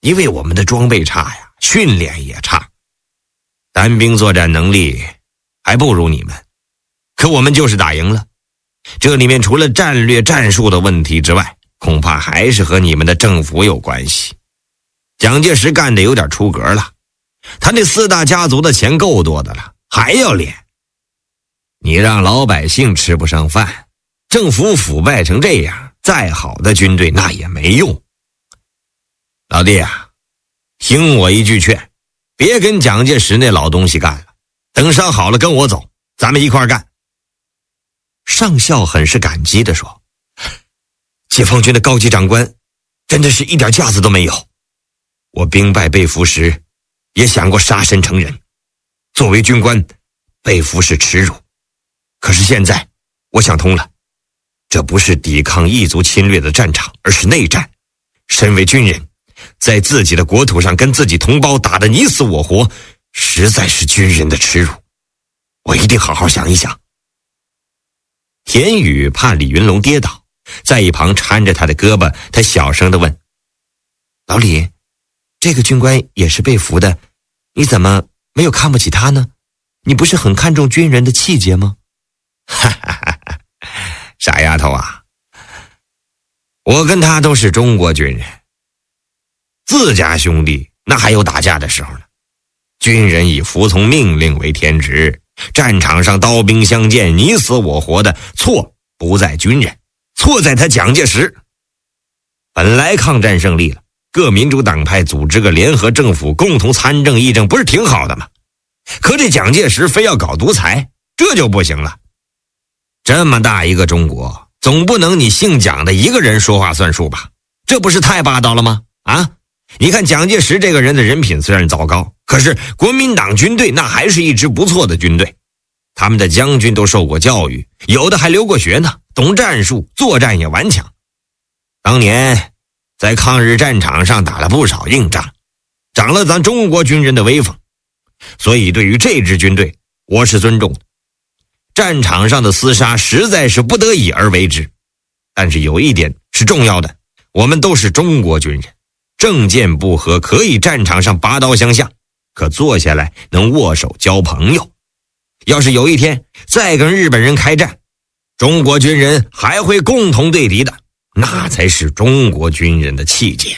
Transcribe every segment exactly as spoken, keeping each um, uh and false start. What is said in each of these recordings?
因为我们的装备差呀，训练也差，单兵作战能力还不如你们。可我们就是打赢了，这里面除了战略战术的问题之外，恐怕还是和你们的政府有关系。蒋介石干的有点出格了，他那四大家族的钱够多的了，还要敛。你让老百姓吃不上饭，政府腐败成这样，再好的军队那也没用。老弟啊，听我一句劝，别跟蒋介石那老东西干了，等伤好了跟我走，咱们一块干。上校很是感激地说，解放军的高级长官真的是一点架子都没有。我兵败被俘时也想过杀身成仁，作为军官被俘是耻辱，可是现在我想通了，这不是抵抗异族侵略的战场，而是内战。身为军人，在自己的国土上跟自己同胞打得你死我活，实在是军人的耻辱。我一定好好想一想。田宇怕李云龙跌倒，在一旁搀着他的胳膊，他小声地问，老李，这个军官也是被俘的，你怎么没有看不起他呢？你不是很看重军人的气节吗？哈哈哈哈，傻丫头啊，我跟他都是中国军人，自家兄弟那还有打架的时候呢。军人以服从命令为天职，战场上刀兵相见，你死我活的，错不在军人，错在他蒋介石。本来抗战胜利了，各民主党派组织个联合政府，共同参政议政，不是挺好的吗？可这蒋介石非要搞独裁，这就不行了。这么大一个中国，总不能你姓蒋的一个人说话算数吧？这不是太霸道了吗？啊，你看蒋介石这个人的人品虽然糟糕，可是国民党军队那还是一支不错的军队，他们的将军都受过教育，有的还留过学呢，懂战术，作战也顽强。当年在抗日战场上打了不少硬仗，长了咱中国军人的威风，所以对于这支军队我是尊重的。战场上的厮杀实在是不得已而为之，但是有一点是重要的，我们都是中国军人，政见不合可以战场上拔刀相向，可坐下来能握手交朋友。要是有一天再跟日本人开战，中国军人还会共同对敌的，那才是中国军人的气节。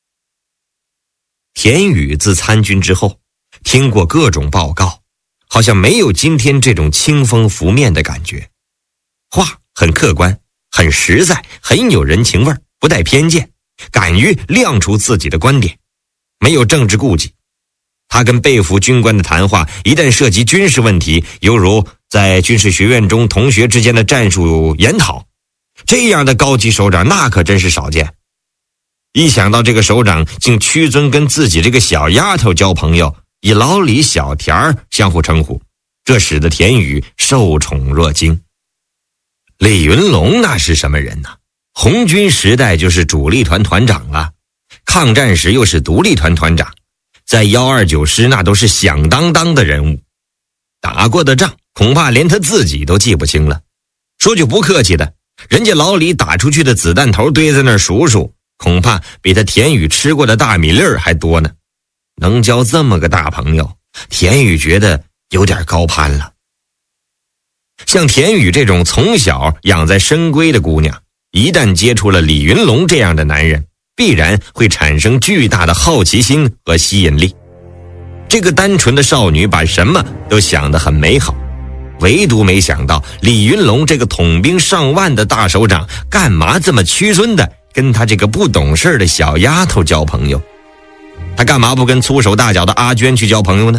田宇自参军之后，听过各种报告，好像没有今天这种清风拂面的感觉。话很客观，很实在，很有人情味，不带偏见，敢于亮出自己的观点，没有政治顾忌。他跟被俘军官的谈话一旦涉及军事问题，犹如在军事学院中同学之间的战术研讨，这样的高级首长那可真是少见。一想到这个首长竟屈尊跟自己这个小丫头交朋友，以老李小田儿相互称呼，这使得田宇受宠若惊。李云龙那是什么人呢？红军时代就是主力团团长了，抗战时又是独立团团长，在一二九师那都是响当当的人物。打过的仗恐怕连他自己都记不清了。说句不客气的，人家老李打出去的子弹头堆在那儿数数，恐怕比他田宇吃过的大米粒儿还多呢。能交这么个大朋友，田宇觉得有点高攀了。像田宇这种从小养在深闺的姑娘，一旦接触了李云龙这样的男人，必然会产生巨大的好奇心和吸引力。这个单纯的少女把什么都想得很美好，唯独没想到李云龙这个统兵上万的大首长，干嘛这么屈尊的跟他这个不懂事的小丫头交朋友？他干嘛不跟粗手大脚的阿娟去交朋友呢？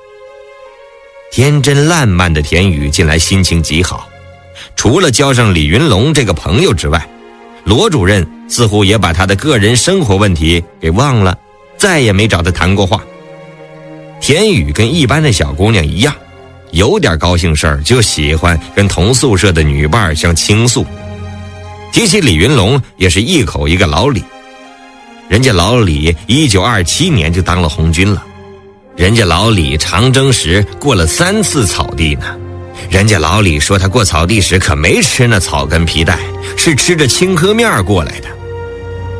天真烂漫的田宇近来心情极好，除了交上李云龙这个朋友之外，罗主任似乎也把他的个人生活问题给忘了，再也没找他谈过话。田宇跟一般的小姑娘一样，有点高兴事儿就喜欢跟同宿舍的女伴相倾诉。提起李云龙，也是一口一个老李。人家老李一九二七年就当了红军了，人家老李长征时过了三次草地呢。人家老李说他过草地时可没吃那草根皮带，是吃着青稞面过来的。